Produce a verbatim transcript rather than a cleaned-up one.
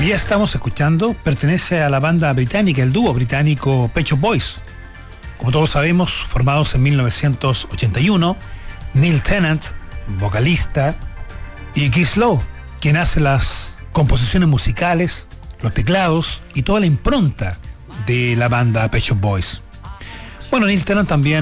que ya estamos escuchando pertenece a la banda británica, el dúo británico Pet Shop Boys. Como todos sabemos, formados en mil novecientos ochenta y uno, Neil Tennant, vocalista, y Keith Lowe, quien hace las composiciones musicales, los teclados y toda la impronta de la banda Pet Shop Boys. Bueno, Neil Tennant también